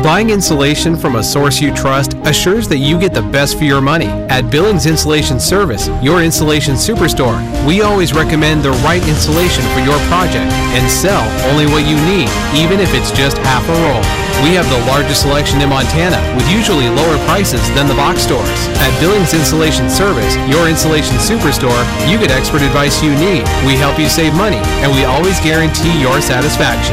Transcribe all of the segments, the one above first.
Buying insulation from a source you trust assures that you get the best for your money. At Billings Insulation Service, your insulation superstore, we always recommend the right insulation for your project and sell only what you need, even if it's just half a roll. We have the largest selection in Montana, with usually lower prices than the box stores. At Billings Insulation Service, your insulation superstore, you get expert advice you need. We help you save money, and we always guarantee your satisfaction.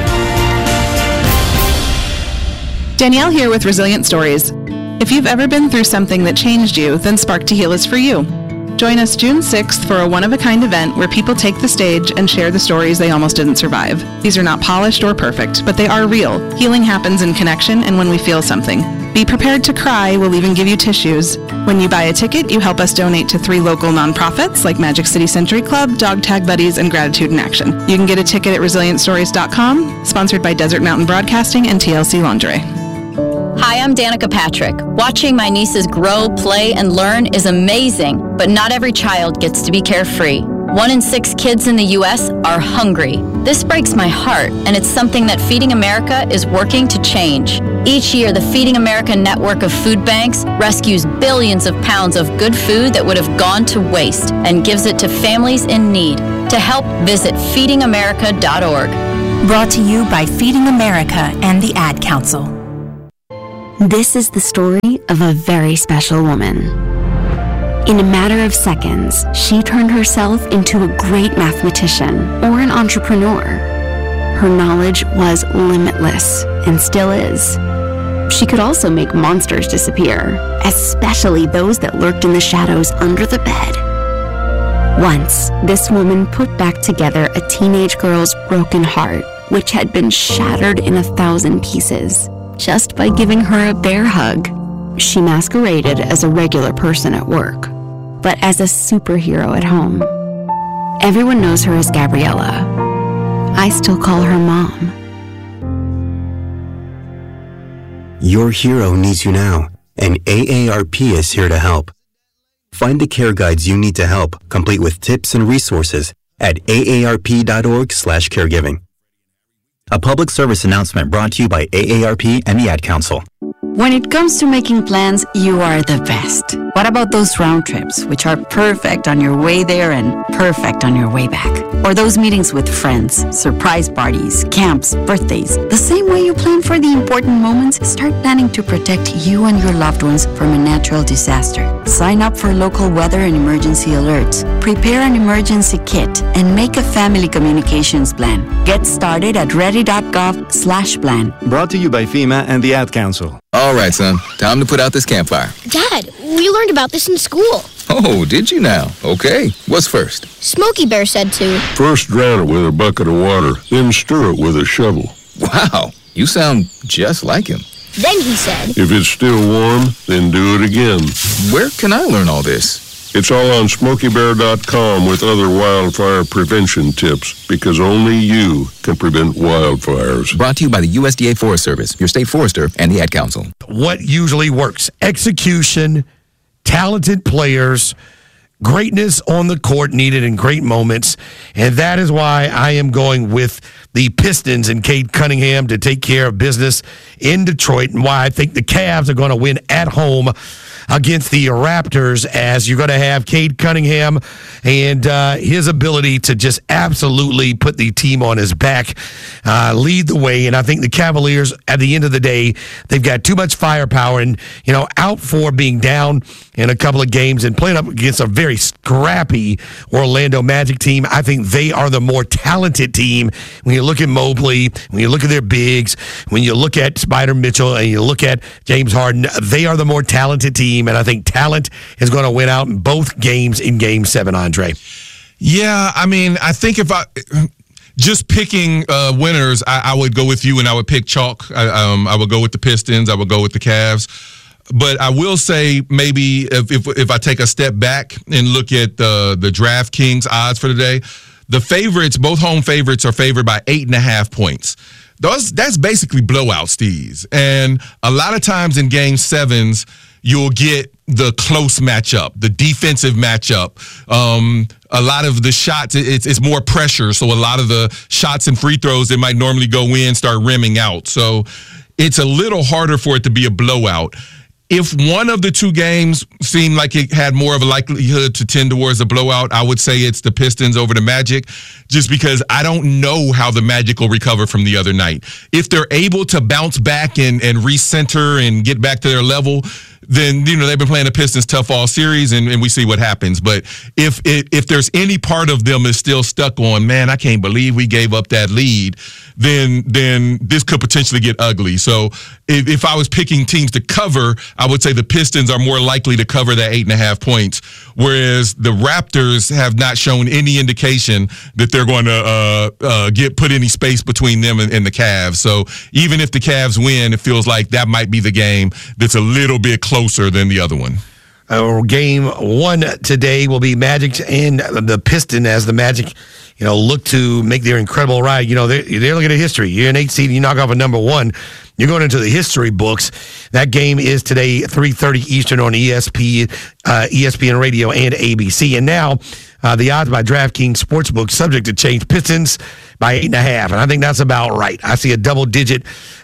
Danielle here with Resilient Stories. If you've ever been through something that changed you, then Spark to Heal is for you. Join us June 6th for a one-of-a-kind event where people take the stage and share the stories they almost didn't survive. These are not polished or perfect, but they are real. Healing happens in connection and when we feel something. Be prepared to cry. We'll even give you tissues. When you buy a ticket, you help us donate to 3 local nonprofits like Magic City Century Club, Dog Tag Buddies, and Gratitude in Action. You can get a ticket at resilientstories.com, sponsored by Desert Mountain Broadcasting and TLC Lingerie. Hi, I'm Danica Patrick. Watching my nieces grow, play, and learn is amazing, but not every child gets to be carefree. 1 in 6 kids in the U.S. are hungry. This breaks my heart, and it's something that Feeding America is working to change. Each year, the Feeding America network of food banks rescues billions of pounds of good food that would have gone to waste and gives it to families in need. To help, visit feedingamerica.org. Brought to you by Feeding America and the Ad Council. This is the story of a very special woman. In a matter of seconds, she turned herself into a great mathematician or an entrepreneur. Her knowledge was limitless and still is. She could also make monsters disappear, especially those that lurked in the shadows under the bed. Once, this woman put back together a teenage girl's broken heart, which had been shattered in 1,000 pieces. Just by giving her a bear hug. She masqueraded as a regular person at work, but as a superhero at home. Everyone knows her as Gabriella. I still call her Mom. Your hero needs you now, and AARP is here to help. Find the care guides you need to help, complete with tips and resources at aarp.org/caregiving. A public service announcement brought to you by AARP and the Ad Council. When it comes to making plans, you are the best. What about those round trips, which are perfect on your way there and perfect on your way back? Or those meetings with friends, surprise parties, camps, birthdays. The same way you plan for the important moments, start planning to protect you and your loved ones from a natural disaster. Sign up for local weather and emergency alerts. Prepare an emergency kit and make a family communications plan. Get started at ready.gov/plan. Brought to you by FEMA and the Ad Council. All right, son. Time to put out this campfire. Dad, we learned about this in school. Oh, did you now? Okay. What's first? Smokey Bear said to. First drown it with a bucket of water, then stir it with a shovel. Wow. You sound just like him. Then he said. If it's still warm, then do it again. Where can I learn all this? It's all on SmokeyBear.com with other wildfire prevention tips, because only you can prevent wildfires. Brought to you by the USDA Forest Service, your state forester, and the Ad Council. What usually works? Execution, talented players, greatness on the court needed in great moments, and that is why I am going with the Pistons and Cade Cunningham to take care of business in Detroit, and why I think the Cavs are going to win at home against the Raptors, as you're going to have Cade Cunningham and his ability to just absolutely put the team on his back, lead the way. And I think the Cavaliers, at the end of the day, they've got too much firepower, and, you know, out for being down in a couple of games and playing up against a very scrappy Orlando Magic team. I think they are the more talented team. When you look at Mobley, when you look at their bigs, when you look at Spider Mitchell and you look at James Harden, they are the more talented team. And I think talent is going to win out in both games in Game 7, Andre. Yeah, I mean, I think if I just picking winners, I would go with you, and I would pick chalk. I would go with the Pistons. I would go with the Cavs. But I will say, maybe if I take a step back and look at the DraftKings odds for today, the favorites, both home favorites, are favored by 8.5 points. That's basically blowout, Steez. And a lot of times in Game 7s, you'll get the close matchup, the defensive matchup. A lot of the shots, it's more pressure. So a lot of the shots and free throws that might normally go in start rimming out. So it's a little harder for it to be a blowout. If one of the two games seemed like it had more of a likelihood to tend towards a blowout, I would say it's the Pistons over the Magic, just because I don't know how the Magic will recover from the other night. If they're able to bounce back and recenter and get back to their level, then, they've been playing the Pistons tough all series, and we see what happens. But if there's any part of them is still stuck on, man, I can't believe we gave up that lead, then this could potentially get ugly. So if I was picking teams to cover, I would say the Pistons are more likely to cover that 8.5 points, whereas the Raptors have not shown any indication that they're going to put any space between them and the Cavs. So even if the Cavs win, it feels like that might be the game that's a little bit closer than the other one. Game 1 today will be Magic and the Piston, as the Magic, look to make their incredible ride. They're looking at history. You're an 8 seed, you knock off a number 1. You're going into the history books. That game is today, 3:30 Eastern on ESPN Radio and ABC. And now the odds by DraftKings Sportsbook, subject to change, Pistons by 8.5. And I think that's about right. I see a double-digit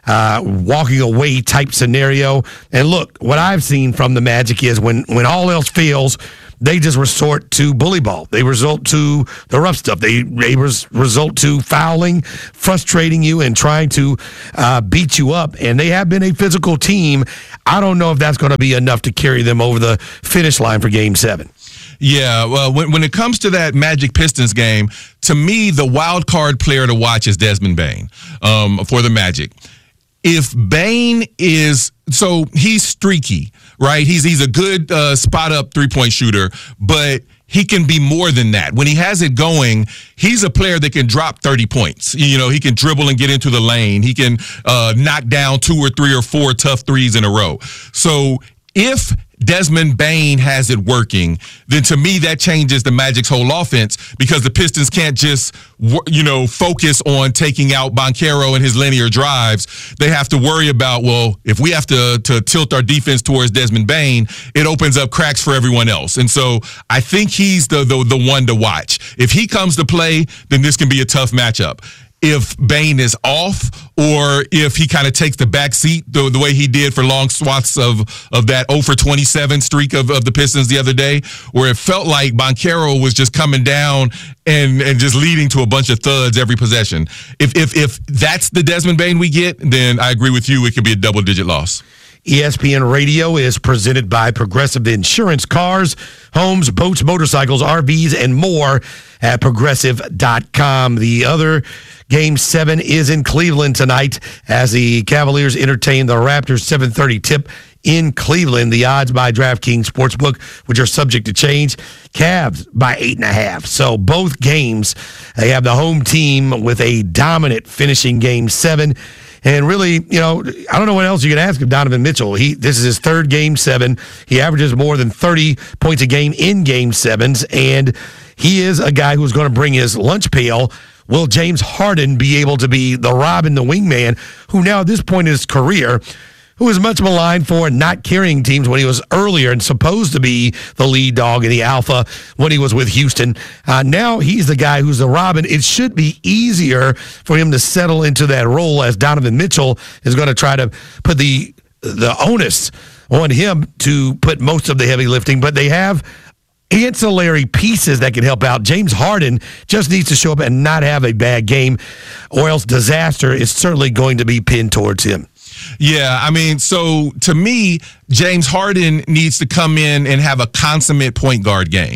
walking away type scenario. And look, what I've seen from the Magic is when all else fails, they just resort to bully ball. They resort to the rough stuff. They resort to fouling, frustrating you, and trying to beat you up. And they have been a physical team. I don't know if that's going to be enough to carry them over the finish line for Game 7. Yeah, well, when it comes to that Magic Pistons game, to me, the wild card player to watch is Desmond Bane for the Magic. If Bane is, so he's streaky, right? He's a good spot-up three-point shooter, but he can be more than that. When he has it going, he's a player that can drop 30 points. He can dribble and get into the lane. He can knock down 2 or 3 or 4 tough threes in a row. So if Desmond Bane has it working, then to me that changes the Magic's whole offense, because the Pistons can't just, focus on taking out Banchero and his linear drives. They have to worry about, well, if we have to tilt our defense towards Desmond Bane, it opens up cracks for everyone else. And so I think he's the one to watch. If he comes to play, then this can be a tough matchup. If Bane is off, or if he kind of takes the back seat the way he did for long swaths of that 0 for 27 streak of the Pistons the other day, where it felt like Banchero was just coming down and just leading to a bunch of thuds every possession. If that's the Desmond Bane we get, then I agree with you, it could be a double-digit loss. ESPN Radio is presented by Progressive Insurance. Cars, homes, boats, motorcycles, RVs, and more at Progressive.com. The other Game 7 is in Cleveland tonight as the Cavaliers entertain the Raptors. 7:30 tip in Cleveland. The odds by DraftKings Sportsbook, which are subject to change, Cavs by 8.5. So both games, they have the home team with a dominant finishing Game 7. And really, I don't know what else you can ask of Donovan Mitchell. This is his third Game 7. He averages more than 30 points a game in Game 7s, and he is a guy who's going to bring his lunch pail. Will James Harden be able to be the Robin, the wingman, who now at this point in his career, who was much maligned for not carrying teams when he was earlier and supposed to be the lead dog and the alpha when he was with Houston. Now he's the guy who's the Robin. It should be easier for him to settle into that role, as Donovan Mitchell is going to try to put the onus on him to put most of the heavy lifting. But they have ancillary pieces that can help out. James Harden just needs to show up and not have a bad game, or else disaster is certainly going to be pinned towards him. Yeah, I mean, so to me, James Harden needs to come in and have a consummate point guard game.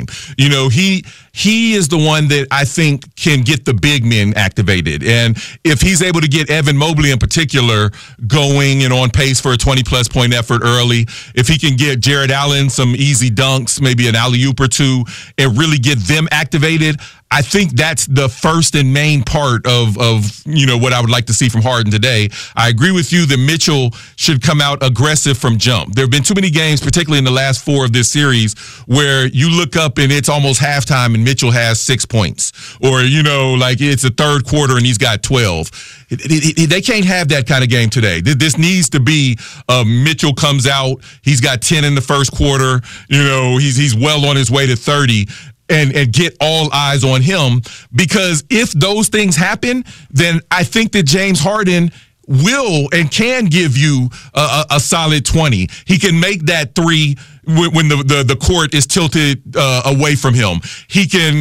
He is the one that I think can get the big men activated. And if he's able to get Evan Mobley in particular going and on pace for a 20-plus point effort early, if he can get Jared Allen some easy dunks, maybe an alley-oop or two, and really get them activated, I think that's the first and main part of what I would like to see from Harden today. I agree with you that Mitchell should come out aggressive from jump. There have been too many games, particularly in the last 4 of this series, where you look up and it's almost halftime and Mitchell has 6 points. Or, like it's the third quarter and he's got 12. They can't have that kind of game today. This needs to be Mitchell comes out, he's got 10 in the first quarter, he's well on his way to 30. And get all eyes on him, because if those things happen, then I think that James Harden will and can give you a solid 20. He can make that three when the court is tilted away from him. He can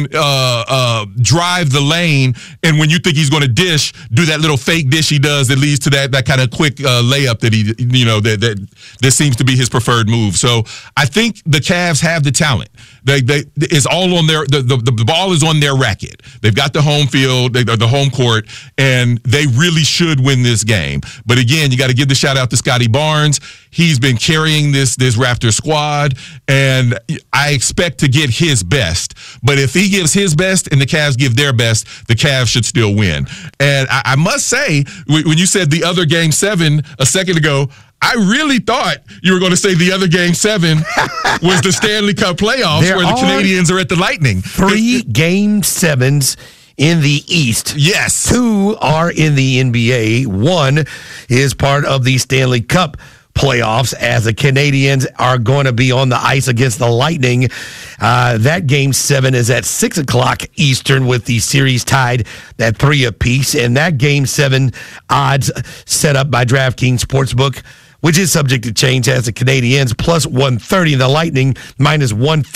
drive the lane, and when you think he's going to dish, do that little fake dish he does that leads to that kind of quick layup that he, that seems to be his preferred move. So I think the Cavs have the talent. It's all on the ball is on their racket. They've got the home field, the home court, and they really should win this game. But again, you got to give the shout out to Scotty Barnes. He's been carrying this Raptor squad, and I expect to get his best. But if he gives his best and the Cavs give their best, the Cavs should still win. And I must say, when you said the other Game 7 a second ago, I really thought you were going to say the other Game 7 was the Stanley Cup playoffs where the Canadians are at the Lightning. 3 Game 7s in the East. Yes. 2 are in the NBA. 1 is part of the Stanley Cup playoffs, as the Canadians are going to be on the ice against the Lightning. That Game 7 is at 6 o'clock Eastern, with the series tied at 3 apiece. And that Game 7 odds set up by DraftKings Sportsbook, which is subject to change, has the Canadians plus 130, the Lightning minus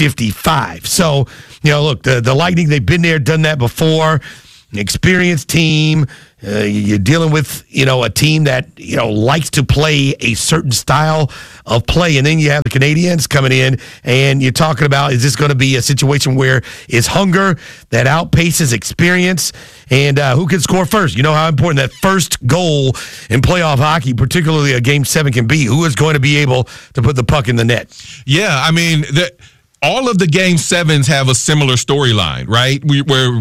155. So, look, the Lightning, they've been there, done that before. An experienced team. You're dealing with, a team that, likes to play a certain style of play. And then you have the Canadians coming in, and you're talking about, is this going to be a situation where it's hunger that outpaces experience? And who can score first? You know how important that first goal in playoff hockey, particularly a Game 7, can be. Who is going to be able to put the puck in the net? Yeah, I mean, all of the Game 7s have a similar storyline, right? Where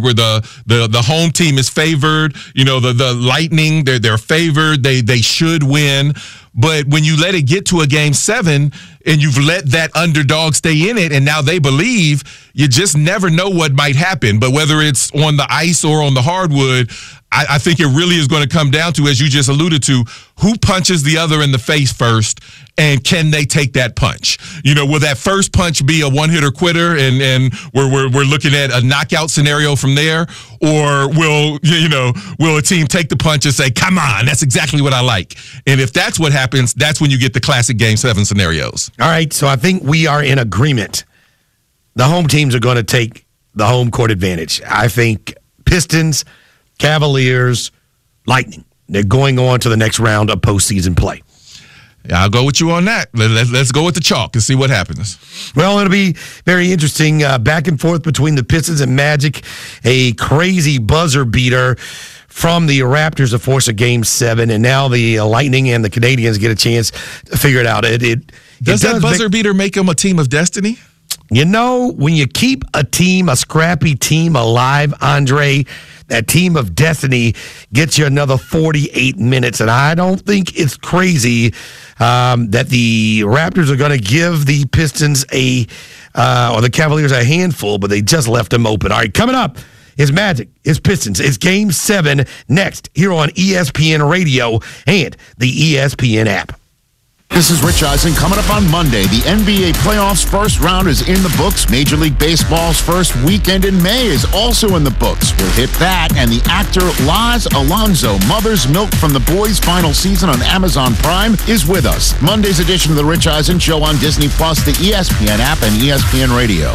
the home team is favored. The Lightning, they're favored. They should win. But when you let it get to a Game 7 and you've let that underdog stay in it, and now they believe, you just never know what might happen. But whether it's on the ice or on the hardwood, I think it really is going to come down to, as you just alluded to, who punches the other in the face first, and can they take that punch? Will that first punch be a one-hitter quitter, and we're looking at a knockout scenario from there, or will a team take the punch and say, "Come on, that's exactly what I like"? And if that's what happens, that's when you get the classic Game 7 scenarios. All right, so I think we are in agreement. The home teams are going to take the home court advantage. I think Pistons, Cavaliers, Lightning, they're going on to the next round of postseason play. Yeah, I'll go with you on that. Let's go with the chalk and see what happens. Well, it'll be very interesting. Back and forth between the Pistons and Magic. A crazy buzzer beater from the Raptors to force a Game 7, and now the Lightning and the Canadians get a chance to figure it out. Does that buzzer beater make them a team of destiny? When you keep a scrappy team alive, Andre, that team of destiny gets you another 48 minutes. And I don't think it's crazy that the Raptors are going to give the Pistons or the Cavaliers a handful, but they just left them open. All right, coming up is Magic, is Pistons, it's Game 7 next here on ESPN Radio and the ESPN app. This is Rich Eisen. Coming up on Monday, the NBA playoffs first round is in the books. Major League Baseball's first weekend in May is also in the books. We'll hit that, and the actor Laz Alonso, Mother's Milk from The Boys' final season on Amazon Prime, is with us. Monday's edition of the Rich Eisen Show on Disney+, the ESPN app, and ESPN Radio.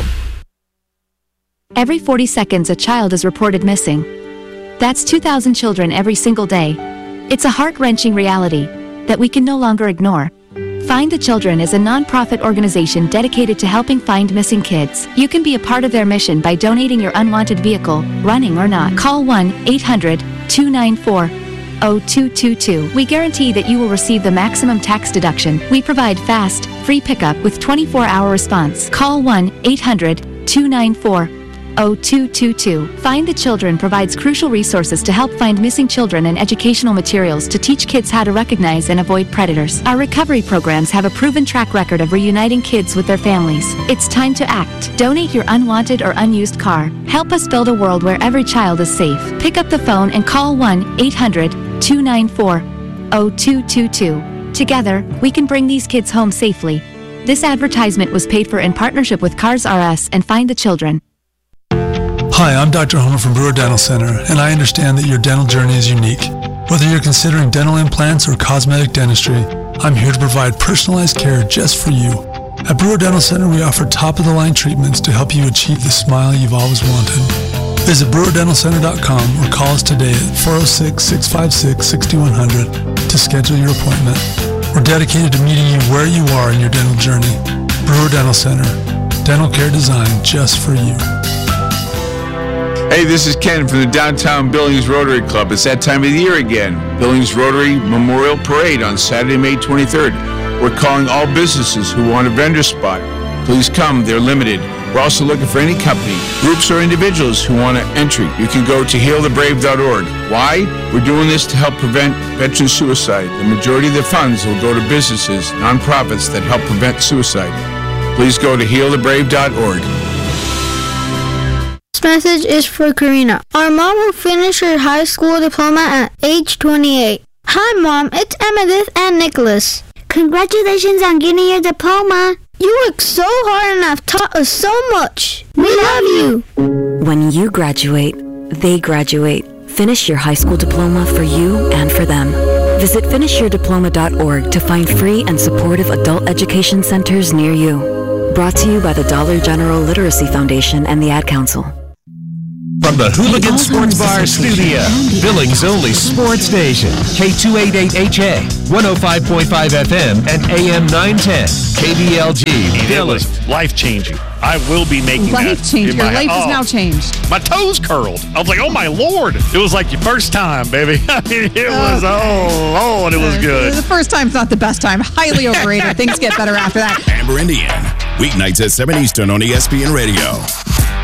Every 40 seconds, a child is reported missing. That's 2,000 children every single day. It's a heart-wrenching reality that we can no longer ignore. Find the Children is a non-profit organization dedicated to helping find missing kids. You can be a part of their mission by donating your unwanted vehicle, running or not. Call 1-800-294-0222. We guarantee that you will receive the maximum tax deduction. We provide fast, free pickup with 24-hour response. Call 1-800-294-0222. Find the Children provides crucial resources to help find missing children and educational materials to teach kids how to recognize and avoid predators. Our recovery programs have a proven track record of reuniting kids with their families. It's time to act. Donate your unwanted or unused car. Help us build a world where every child is safe. Pick up the phone and call 1-800-294-0222. Together, we can bring these kids home safely. This advertisement was paid for in partnership with Cars R Us and Find the Children. Hi, I'm Dr. Homer from Brewer Dental Center, and I understand that your dental journey is unique. Whether you're considering dental implants or cosmetic dentistry, I'm here to provide personalized care just for you. At Brewer Dental Center, we offer top-of-the-line treatments to help you achieve the smile you've always wanted. Visit brewerdentalcenter.com or call us today at 406-656-6100 to schedule your appointment. We're dedicated to meeting you where you are in your dental journey. Brewer Dental Center. Dental care designed just for you. Hey, this is Ken from the Downtown Billings Rotary Club. It's that time of the year again. Billings Rotary Memorial Parade on Saturday, May 23rd. We're calling all businesses who want a vendor spot. Please come, they're limited. We're also looking for any company, groups, or individuals who want an entry. You can go to healthebrave.org. Why? We're doing this to help prevent veteran suicide. The majority of the funds will go to businesses, nonprofits that help prevent suicide. Please go to healthebrave.org. This message is for Karina, our mom who finished her high school diploma at age 28. Hi, Mom. It's Emmeline and Nicholas. Congratulations on getting your diploma. You worked so hard and have taught us so much. We love you. When you graduate, they graduate. Finish your high school diploma for you and for them. Visit finishyourdiploma.org to find free and supportive adult education centers near you. Brought to you by the Dollar General Literacy Foundation and the Ad Council. From the Hooligan Sports Bar studio, Billings' only sports station, K288HA, 105.5 FM, and AM 910, KBLG, Billings. It was life-changing. I will be making life-changing. Your life is now changed. My toes curled. I was like, oh, my Lord. It was like your first time, baby. I mean, it was, and it was good. The first time's not the best time. Highly overrated. Things get better after that. Amber, Indiana. Weeknights at 7 Eastern on ESPN Radio.